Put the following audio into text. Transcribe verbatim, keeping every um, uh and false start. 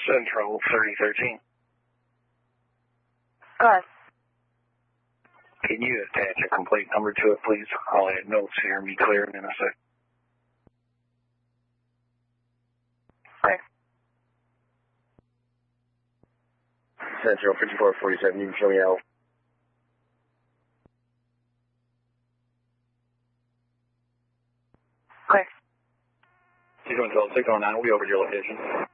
Central thirty thirteen. Good. Can you attach a complete number to it, please? I'll add notes here and be clear in a sec. Okay. Central fifty-four forty-seven, you can show me out. Okay. two one one two oh nine, we over your location.